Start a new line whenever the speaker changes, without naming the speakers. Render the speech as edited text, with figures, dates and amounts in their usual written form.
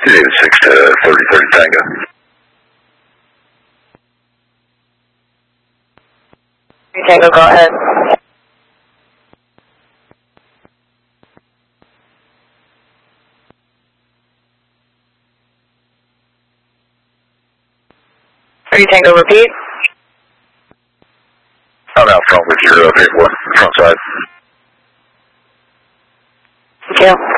286 to 3030 Tango.
Tango, go ahead. Tango, repeat.
I'm out front with your front side.
Thank you.